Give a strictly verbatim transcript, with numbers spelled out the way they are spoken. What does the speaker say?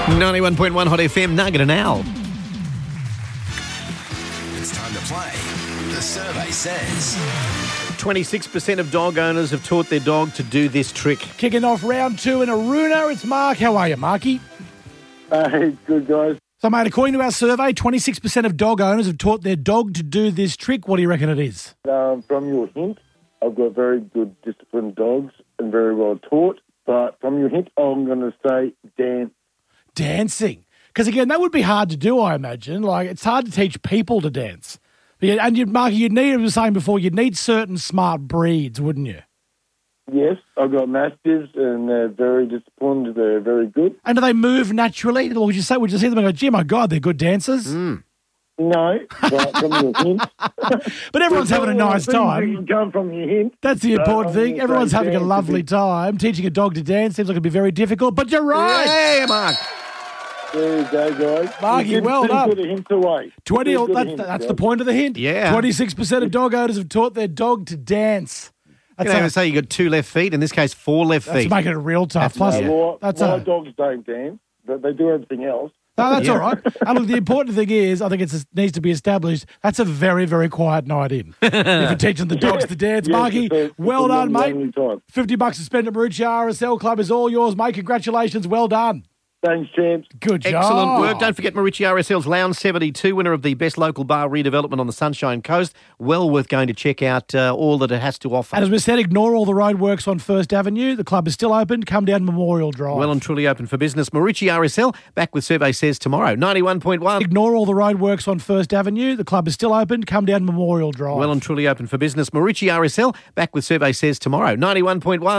ninety-one point one Hot F M, Nugget and Al. It's time to play. The survey says twenty-six percent of dog owners have taught their dog to do this trick. Kicking off round two in Aruna, it's Mark. How are you, Marky? Hey, good guys. So, mate, according to our survey, twenty-six percent of dog owners have taught their dog to do this trick. What do you reckon it is? Um, from your hint, I've got very good disciplined dogs and very well taught. But from your hint, I'm going to say dance. Dancing. Because, again, that would be hard to do, I imagine. Like, it's hard to teach people to dance. But, yeah, and, you'd, Marky, you'd need, I was saying before, you'd need certain smart breeds, wouldn't you? Yes, I've got Mastiffs and they're very disciplined. They're very good. And do they move naturally? Or would you say, would you see them and go, gee, my God, they're good dancers? Mm. No, but from your hint. But everyone's having a nice time. You can come from your hint. That's the important So, thing. I'm Everyone's gonna say having a dance lovely a bit. time. Teaching a dog to dance seems like it'd be very difficult, but you're right. Hey, Mark. There you go, guys. Marky, You give well pretty done. good hints away. twenty. Pretty good That's, hints, that's guys. the point of the hint. Yeah. twenty-six percent of dog owners have taught their dog to dance. You That's, can even a, say you got two left feet, in this case, four left that's feet. making it real tough. Plus, Uh, well, that's my a, dogs don't dance, but they do everything else. no, that's Yeah. all right. And look, the important thing is, I think it needs to be established, that's a very, very quiet night in. If you're teaching the dogs to dance. Yes, Marky, it's a- it's well a done, long, mate. lonely time. fifty bucks to spend at Marucci R S L Club is all yours, mate. Congratulations. Well done. Thanks, champs. Good job. Excellent work. Don't forget Marucci R S L's Lounge seventy-two, winner of the Best Local Bar redevelopment on the Sunshine Coast. Well worth going to check out uh, all that it has to offer. And as we said, ignore all the roadworks on First Avenue. The club is still open. Come down Memorial Drive. Well and truly open for business. Marucci R S L, back with Survey Says tomorrow. ninety-one point one. Ignore all the roadworks on First Avenue. The club is still open. Come down Memorial Drive. Well and truly open for business. Marucci R S L, back with Survey Says tomorrow. ninety-one point one.